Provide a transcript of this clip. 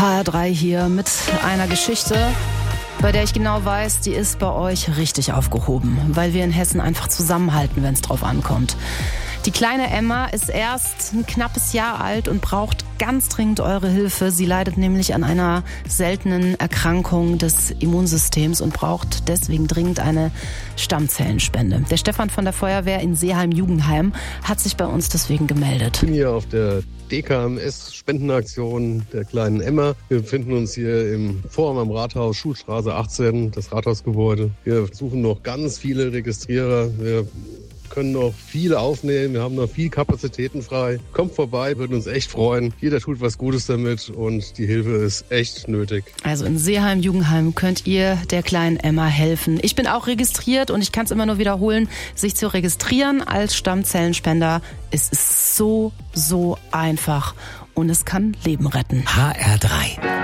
HR3 hier mit einer Geschichte, bei der ich genau weiß, die ist bei euch richtig aufgehoben, weil wir in Hessen einfach zusammenhalten, wenn es drauf ankommt. Die kleine Emma ist erst ein knappes Jahr alt und braucht ganz dringend eure Hilfe. Sie leidet nämlich an einer seltenen Erkrankung des Immunsystems und braucht deswegen dringend eine Stammzellenspende. Der Stefan von der Feuerwehr in Seeheim-Jugendheim hat sich bei uns deswegen gemeldet. Ich bin hier auf der DKMS-Spendenaktion der kleinen Emma. Wir befinden uns hier im Forum am Rathaus, Schulstraße 18, das Rathausgebäude. Wir suchen noch ganz viele Registrierer. Wir können noch viele aufnehmen, wir haben noch viel Kapazitäten frei. Kommt vorbei, würden uns echt freuen. Jeder tut was Gutes damit und die Hilfe ist echt nötig. Also in Seeheim-Jugendheim könnt ihr der kleinen Emma helfen. Ich bin auch registriert und ich kann es immer nur wiederholen, sich zu registrieren als Stammzellenspender. Es ist so einfach und es kann Leben retten. HR3